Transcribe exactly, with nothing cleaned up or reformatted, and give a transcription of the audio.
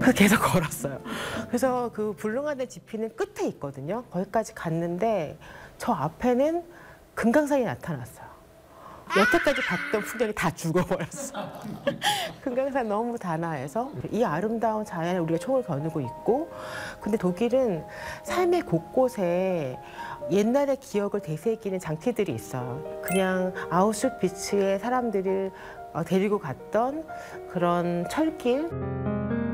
그래서 계속 걸었어요. 그래서 그 불릉하대 지피는 끝에 있거든요. 거기까지 갔는데 저 앞에는 금강산이 나타났어요. 여태까지 봤던 풍경이 다 죽어버렸어. 금강산 너무 단아해서 이 아름다운 자연에 우리가 총을 겨누고 있고, 근데 독일은 삶의 곳곳에 옛날의 기억을 되새기는 장치들이 있어요. 그냥 아우슈비츠에 사람들을 데리고 갔던 그런 철길.